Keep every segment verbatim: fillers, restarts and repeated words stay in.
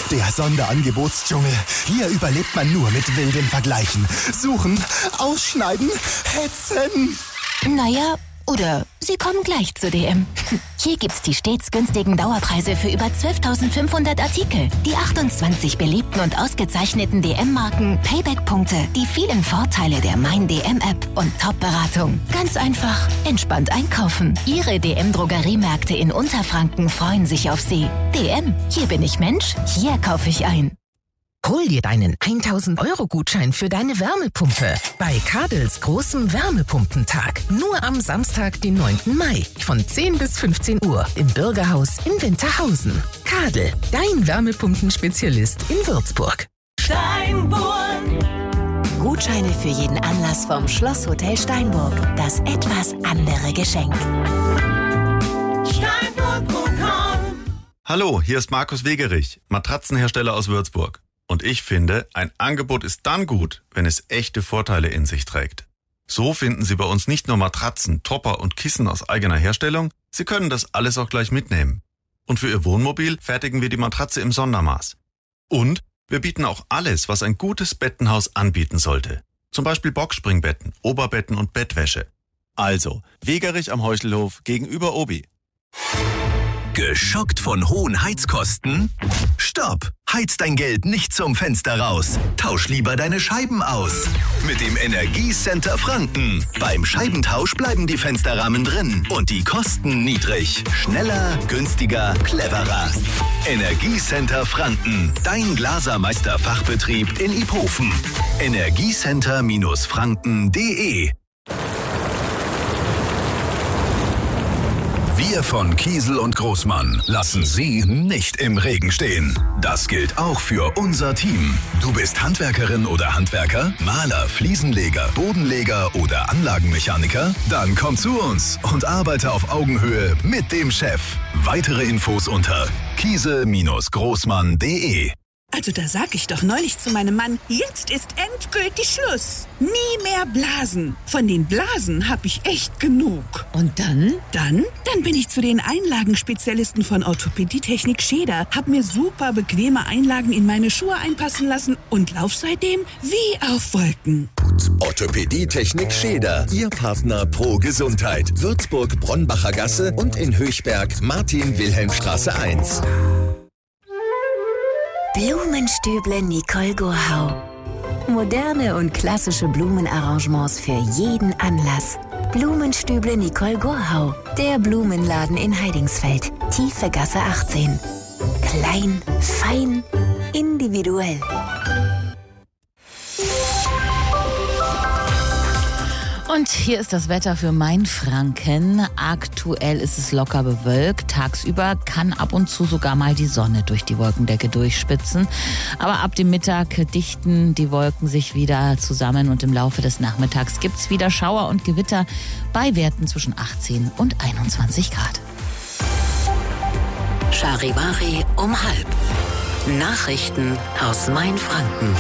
Der Sonderangebotsdschungel. Hier überlebt man nur mit wilden Vergleichen. Suchen, ausschneiden, hetzen. Naja, oder Sie kommen gleich zu D M. Hier gibt's die stets günstigen Dauerpreise für über zwölftausendfünfhundert Artikel, die achtundzwanzig beliebten und ausgezeichneten D M-Marken, Payback-Punkte, die vielen Vorteile der Mein D M-App und Top-Beratung. Ganz einfach, entspannt einkaufen. Ihre D M-Drogeriemärkte in Unterfranken freuen sich auf Sie. D M, hier bin ich Mensch, hier kaufe ich ein. Hol dir deinen tausend Euro Gutschein für deine Wärmepumpe bei Kadels großem Wärmepumpentag. Nur am Samstag, den neunten Mai von zehn bis fünfzehn Uhr im Bürgerhaus in Winterhausen. Kadel, dein Wärmepumpenspezialist in Würzburg. Steinburg. Gutscheine für jeden Anlass vom Schlosshotel Steinburg. Das etwas andere Geschenk. Steinburg punkt com. Hallo, hier ist Markus Wegerich, Matratzenhersteller aus Würzburg. Und ich finde, ein Angebot ist dann gut, wenn es echte Vorteile in sich trägt. So finden Sie bei uns nicht nur Matratzen, Topper und Kissen aus eigener Herstellung, Sie können das alles auch gleich mitnehmen. Und für Ihr Wohnmobil fertigen wir die Matratze im Sondermaß. Und wir bieten auch alles, was ein gutes Bettenhaus anbieten sollte. Zum Beispiel Boxspringbetten, Oberbetten und Bettwäsche. Also, Wegerich am Heuchelhof gegenüber Obi. Geschockt von hohen Heizkosten? Stopp! Heiz dein Geld nicht zum Fenster raus. Tausch lieber deine Scheiben aus. Mit dem Energiecenter Franken. Beim Scheibentausch bleiben die Fensterrahmen drin und die Kosten niedrig. Schneller, günstiger, cleverer. Energiecenter Franken. Dein Glasermeister-Fachbetrieb in Iphofen. Energiecenter Franken punkt de. Wir von Kiesel und Großmann lassen Sie nicht im Regen stehen. Das gilt auch für unser Team. Du bist Handwerkerin oder Handwerker, Maler, Fliesenleger, Bodenleger oder Anlagenmechaniker? Dann komm zu uns und arbeite auf Augenhöhe mit dem Chef. Weitere Infos unter kiesel Großmann punkt de. Also da sag ich doch neulich zu meinem Mann, jetzt ist endgültig Schluss. Nie mehr Blasen. Von den Blasen hab ich echt genug. Und dann? Dann? Dann bin ich zu den Einlagenspezialisten von Orthopädie-Technik Scheder, hab mir super bequeme Einlagen in meine Schuhe einpassen lassen und lauf seitdem wie auf Wolken. Orthopädie-Technik Scheder, Ihr Partner pro Gesundheit. Würzburg, Bronnbacher Gasse und in Höchberg Martin-Wilhelm-Straße eins. Blumenstüble Nicole Gurhau. Moderne und klassische Blumenarrangements für jeden Anlass. Blumenstüble Nicole Gurhau. Der Blumenladen in Heidingsfeld. Tiefe Gasse achtzehn. Klein, fein, individuell. Und hier ist das Wetter für Mainfranken. Aktuell ist es locker bewölkt. Tagsüber kann ab und zu sogar mal die Sonne durch die Wolkendecke durchspitzen. Aber ab dem Mittag dichten die Wolken sich wieder zusammen und im Laufe des Nachmittags gibt es wieder Schauer und Gewitter bei Werten zwischen achtzehn und einundzwanzig Grad. Charivari um halb. Nachrichten aus Mainfranken.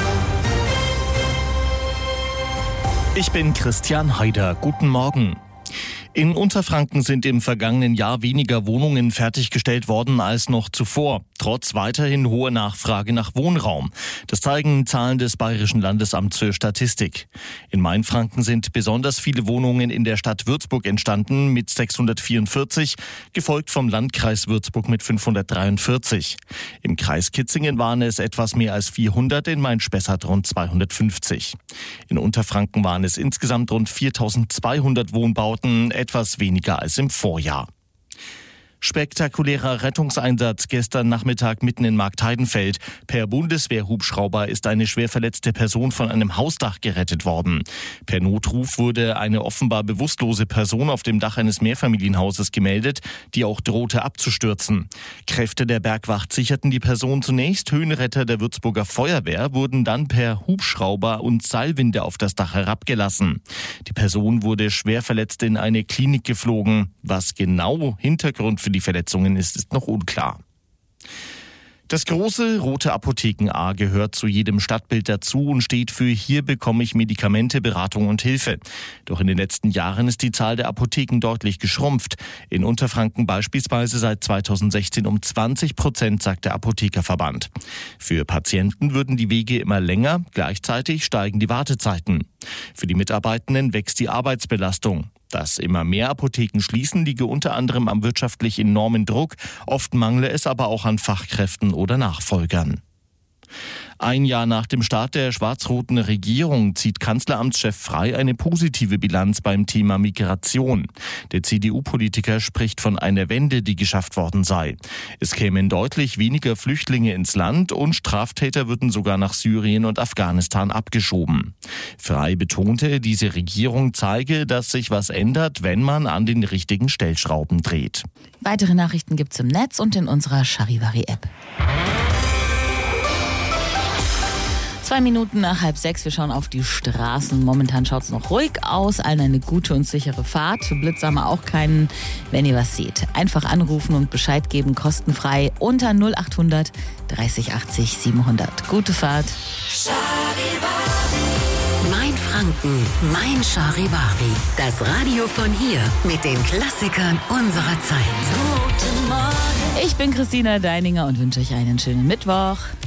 Ich bin Christian Haider. Guten Morgen. In Unterfranken sind im vergangenen Jahr weniger Wohnungen fertiggestellt worden als noch zuvor, trotz weiterhin hoher Nachfrage nach Wohnraum. Das zeigen Zahlen des Bayerischen Landesamts für Statistik. In Mainfranken sind besonders viele Wohnungen in der Stadt Würzburg entstanden mit sechshundertvierundvierzig, gefolgt vom Landkreis Würzburg mit fünfhundertdreiundvierzig. Im Kreis Kitzingen waren es etwas mehr als vierhundert, in Main-Spessart rund zweihundertfünfzig. In Unterfranken waren es insgesamt rund viertausendzweihundert Wohnbauten, etwas weniger als im Vorjahr. Spektakulärer Rettungseinsatz gestern Nachmittag mitten in Marktheidenfeld. Per Bundeswehrhubschrauber ist eine schwer verletzte Person von einem Hausdach gerettet worden. Per Notruf wurde eine offenbar bewusstlose Person auf dem Dach eines Mehrfamilienhauses gemeldet, die auch drohte abzustürzen. Kräfte der Bergwacht sicherten die Person zunächst. Höhenretter der Würzburger Feuerwehr wurden dann per Hubschrauber und Seilwinde auf das Dach herabgelassen. Die Person wurde schwer verletzt in eine Klinik geflogen. Was genau Hintergrund für die Verletzungen ist, ist noch unklar. Das große rote Apotheken-A gehört zu jedem Stadtbild dazu und steht für „Hier bekomme ich Medikamente, Beratung und Hilfe". Doch in den letzten Jahren ist die Zahl der Apotheken deutlich geschrumpft. In Unterfranken beispielsweise seit zweitausendsechzehn um zwanzig Prozent, sagt der Apothekerverband. Für Patienten würden die Wege immer länger, gleichzeitig steigen die Wartezeiten. Für die Mitarbeitenden wächst die Arbeitsbelastung. Dass immer mehr Apotheken schließen, liege unter anderem am wirtschaftlich enormen Druck. Oft mangle es aber auch an Fachkräften oder Nachfolgern. Ein Jahr nach dem Start der schwarz-roten Regierung zieht Kanzleramtschef Frey eine positive Bilanz beim Thema Migration. Der C D U-Politiker spricht von einer Wende, die geschafft worden sei. Es kämen deutlich weniger Flüchtlinge ins Land und Straftäter würden sogar nach Syrien und Afghanistan abgeschoben. Frey betonte, diese Regierung zeige, dass sich was ändert, wenn man an den richtigen Stellschrauben dreht. Weitere Nachrichten gibt's im Netz und in unserer Charivari-App. Zwei Minuten nach halb sechs, wir schauen auf die Straßen. Momentan schaut es noch ruhig aus, allen eine gute und sichere Fahrt. Für Blitz haben wir auch keinen, wenn ihr was seht. Einfach anrufen und Bescheid geben, kostenfrei unter null acht hundert dreißig achtzig siebenhundert. Gute Fahrt. Mein Franken, mein Charivari. Das Radio von hier mit den Klassikern unserer Zeit. Ich bin Christina Deininger und wünsche euch einen schönen Mittwoch.